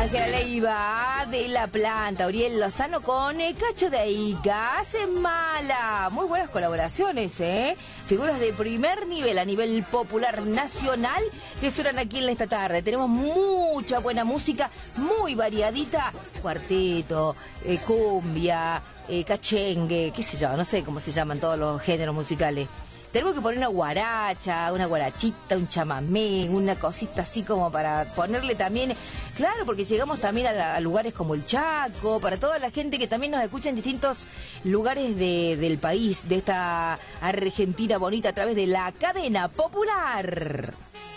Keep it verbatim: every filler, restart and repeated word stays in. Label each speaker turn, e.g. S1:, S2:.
S1: Ángela Leiva de La Planta, Uriel Lozano con eh, Cacho de Ica, Hace Mala. Muy buenas colaboraciones, ¿eh? Figuras de primer nivel a nivel popular nacional que suenan aquí en esta tarde. Tenemos mucha buena música, muy variadita. Cuarteto, eh, cumbia, eh, cachengue, qué sé yo, no sé cómo se llaman todos los géneros musicales. Tenemos que poner una guaracha, una guarachita, un chamamé, una cosita así como para ponerle también... Claro, porque llegamos también a, la, a lugares como el Chaco, para toda la gente que también nos escucha en distintos lugares de, del país, de esta Argentina bonita, a través de la cadena popular.